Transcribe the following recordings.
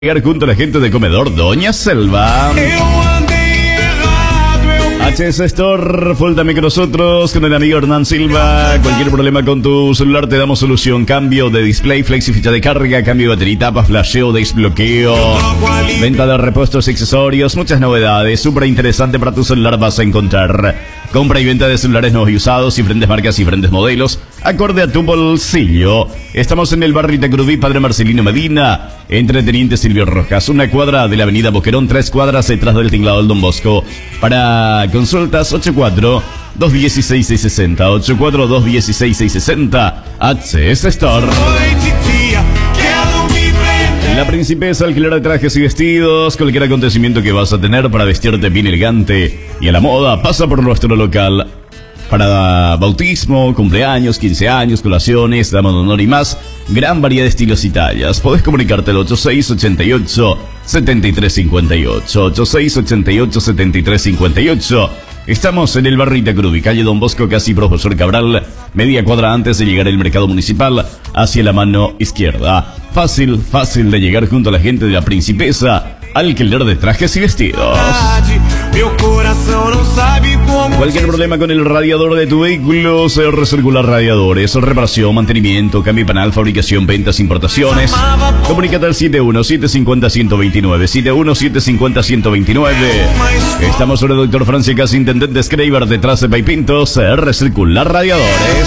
Llegar junto a la gente de Comedor Doña Selva. HS Store, full también con nosotros, con el amigo Hernán Silva. Cualquier problema con tu celular te damos solución. Cambio de display, flexi, ficha de carga, cambio de batería, tapa, flasheo, desbloqueo, venta de repuestos y accesorios, muchas novedades. Súper interesante para tu celular vas a encontrar. Compra y venta de celulares nuevos y usados, diferentes marcas y diferentes modelos, acorde a tu bolsillo. Estamos en el barrio Itacurubí, Padre Marcelino Medina, entre Teniente Silvio Rojas, una cuadra de la avenida Boquerón, 3 cuadras detrás del tinglado del Don Bosco. Para consultas, 84-216-660, 84-216-660, HS Store. La Principesa, alquiler de trajes y vestidos. Cualquier acontecimiento que vas a tener para vestirte bien elegante y a la moda, pasa por nuestro local. Para bautismo, cumpleaños, 15 años, colaciones, dama de honor y más, gran variedad de estilos y tallas. Podés comunicarte al 8688-7358, 8688-7358. Estamos en el barrio Itacurubí, calle Don Bosco, casi Profesor Cabral, media cuadra antes de llegar al mercado municipal, hacia la mano izquierda. Fácil de llegar junto a la gente de La Principesa, alquiler de trajes y vestidos. Cualquier problema con el radiador de tu vehículo, CR Circular Radiadores, reparación, mantenimiento, cambio de panel, fabricación, ventas, importaciones. Comunícate al 71-750-129, 71-750-129. Estamos sobre Dr. Franciscas, Intendente Escreiber, detrás de Paipinto, CR Circular Radiadores.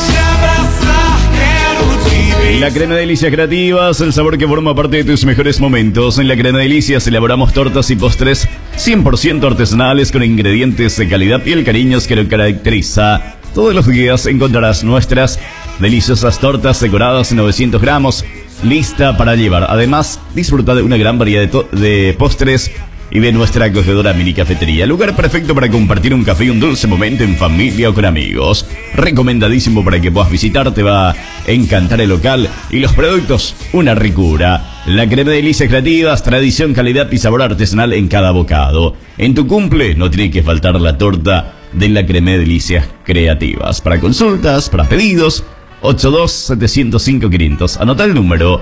La crema de delicias creativas, el sabor que forma parte de tus mejores momentos. En la crema de delicias elaboramos tortas y postres 100% artesanales con ingredientes de calidad y el cariño que lo caracteriza. Todos los días encontrarás nuestras deliciosas tortas decoradas en 900 gramos, lista para llevar. Además, disfruta de una gran variedad de postres y de nuestra acogedora mini cafetería. Lugar perfecto para compartir un café y un dulce momento en familia o con amigos. Recomendadísimo para que puedas visitar, te va a encantar el local y los productos, una ricura. La crema de delicias creativas, tradición, calidad y sabor artesanal en cada bocado. En tu cumple no tiene que faltar la torta de la crema de delicias creativas. Para consultas, para pedidos, 82-705-500. Anota el número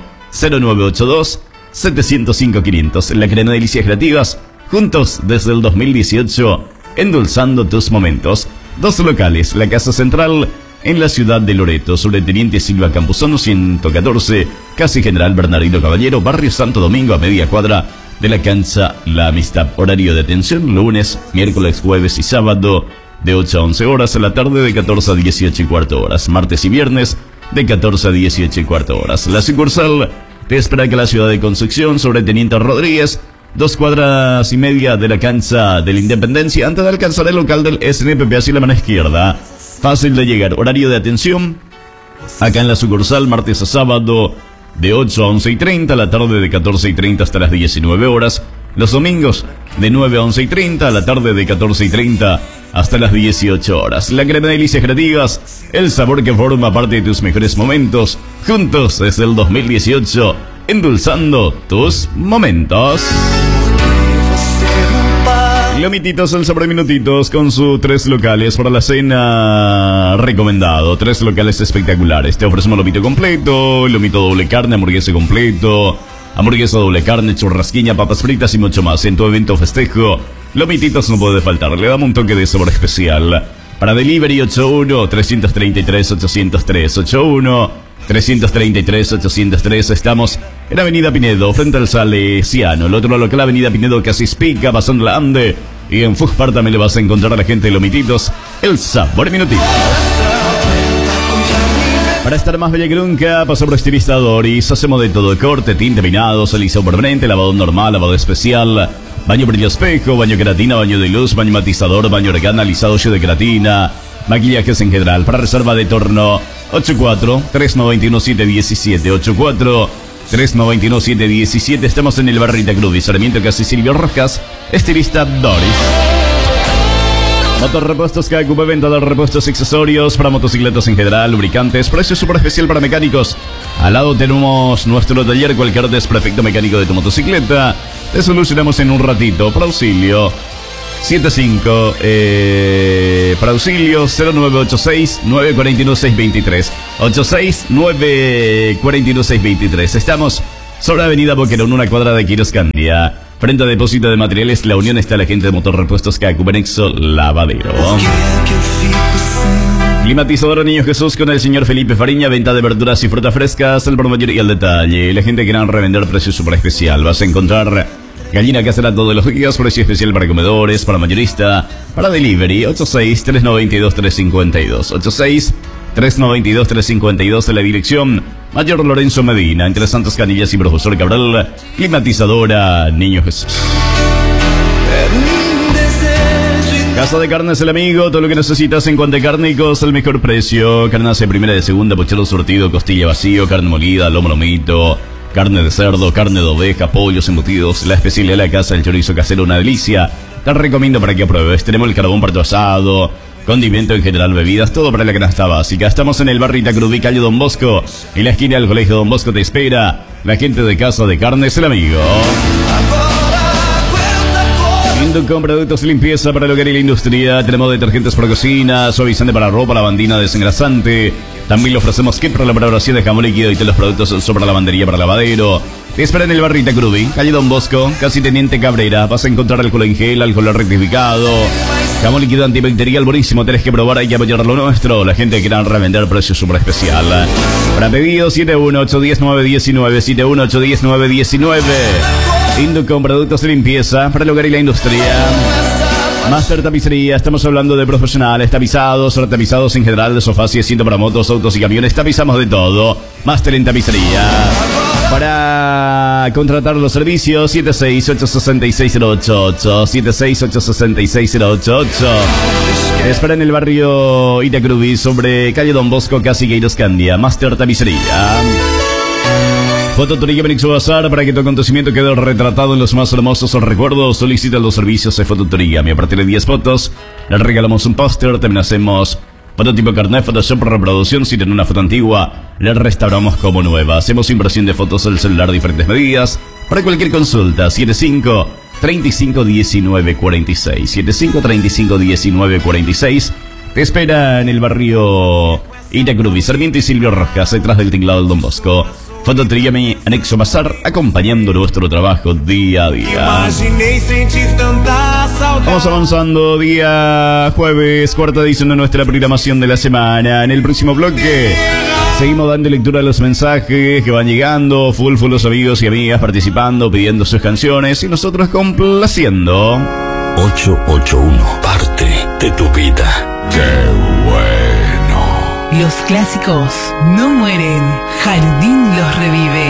0982-705-500. La crema de delicias creativas, juntos desde el 2018, endulzando tus momentos. Dos locales, la Casa Central en la ciudad de Loreto, sobre Teniente Silva Campuzano 114, casi General Bernardino Caballero, barrio Santo Domingo, a media cuadra de la cancha La Amistad. Horario de atención, lunes, miércoles, jueves y sábado, de 8 a 11 horas, a la tarde de 14 a 18 y cuarto horas, martes y viernes, de 14 a 18 y cuarto horas. La sucursal te espera que la ciudad de Concepción, sobre Teniente Rodríguez, 2 cuadras y media de la cancha de la Independencia, antes de alcanzar el local del SNPP hacia la mano izquierda. Fácil de llegar. Horario de atención, acá en la sucursal, martes a sábado, de 8 a 11 y 30, la tarde de 14 y 30 hasta las 19 horas. Los domingos, de 9 a 11 y 30, la tarde de 14 y 30 hasta las 18 horas. La crema de delicias creativas, el sabor que forma parte de tus mejores momentos, juntos desde el 2018, endulzando tus momentos. Lomititos, el sobre minutitos, con sus 3 locales para la cena, recomendado. 3 locales espectaculares. Te ofrecemos lomito completo, lomito doble carne, hamburguesa completo, hamburguesa doble carne, churrasquiña, papas fritas y mucho más. En tu evento festejo, lomititos no puede faltar. Le damos un toque de sabor especial. Para delivery, 81-333-803, 81-333-803. Estamos en Avenida Pinedo, frente al Salesiano. El otro local, Avenida Pinedo, casi Pica, pasando la Ande. Y en Fujpar también le vas a encontrar a la gente de Lomititos, el sabor minutitos. Para estar más bella que nunca, pasa por Estilista Doris. Hacemos de todo: corte, tinte, peinado, alisado permanente, lavado normal, lavado especial, baño brillo espejo, baño queratina, baño de luz, baño matizador, baño organa, alisado de queratina, maquillajes en general. Para reserva de torno, 84-391-717, 84-391-717. Estamos en el barrio Itacurubí, Sarmiento, casi Silvio Rojas, Estilista Doris. Motorrepuestos KQP, venta de repuestos y accesorios para motocicletas en general, lubricantes, precio super especial para mecánicos. Al lado tenemos nuestro taller, cualquier desperfecto mecánico de tu motocicleta, te solucionamos en un ratito. Para auxilio, 75 para auxilio 0986-941-623, 86-941-623. Estamos sobre Avenida Boquerón, una cuadra de Quiroscandia. Frente a depósito de materiales La Unión está la gente de Motor Repuestos Cacubenexo Lavadero. Climatizadora Niño Jesús con el señor Felipe Fariña. Venta de verduras y frutas frescas al por mayor y al detalle. La gente que quiera revender precio super especial. Vas a encontrar gallina casera todos los días, precio especial para comedores, para mayorista, para delivery. 86-392-352. 86-392-352 en la dirección Mayor Lorenzo Medina, entre Santos Canillas y Profesor Cabral. Climatizadora Niño Jesús. Casa de Carnes El Amigo, todo lo que necesitas en cuanto a cárnicos, el mejor precio. Carnes de primera y de segunda, puchero surtido, costilla vacío, carne molida, lomo lomito, carne de cerdo, carne de oveja, pollos embutidos. La especialidad de la casa, el chorizo casero, una delicia. Te recomiendo para que apruebes. Tenemos el carbón para tu asado, condimento en general, bebidas, todo para la canasta básica. Estamos en el barrio Itacrubí, calle Don Bosco, en la esquina del colegio Don Bosco te espera la gente de Casa de Carnes El Amigo. Con productos de limpieza para el hogar y la industria. Tenemos detergentes para cocina, suavizante para ropa, lavandina desengrasante. También le ofrecemos kit para la preparación de jamón líquido y todos los productos sobre lavandería para lavadero. Te espera en el barrio Itacrubí, calle Don Bosco, casi Teniente Cabrera. Vas a encontrar alcohol en gel, alcohol rectificado, jamón líquido antibacterial buenísimo. Tenés que probar, hay que apoyar lo nuestro. La gente que quiera revender, precio súper especial. Para pedidos 718-10-919, 718-10-919. Con productos de limpieza para el hogar y la industria. Master Tapicería, estamos hablando de profesionales, tapizados en general, de sofás y asientos para motos, autos y camiones. Tapizamos de todo. Master en Tapicería. Para contratar los servicios, 768-66-088, 768-66-088. Espera en el barrio Itacrubí, sobre calle Don Bosco, casi Queiroscandia. Master Tapicería. Fototuría Benixo Bazar, para que tu acontecimiento quede retratado en los más hermosos recuerdos. Solicita los servicios de fototuría. A partir de 10 fotos, le regalamos un póster. También hacemos fototipo carnet, Photoshop, reproducción. Si tiene una foto antigua, le restauramos como nueva. Hacemos impresión de fotos del celular de diferentes medidas. Para cualquier consulta, 75-35-19-46. 75-35-19-46. Te espera en el barrio Itacrubí, Sarmiento y Silvio Rojas, detrás del tinglado del Don Bosco. Fototería Mi Anexo Bazar, acompañando nuestro trabajo día a día. Vamos avanzando, día jueves, cuarta edición de nuestra programación de la semana. En el próximo bloque seguimos dando lectura a los mensajes que van llegando. Full los amigos y amigas participando, pidiendo sus canciones y nosotros complaciendo. 881, parte de tu vida. ¡Qué bueno! Los clásicos no mueren, Jardín los revive.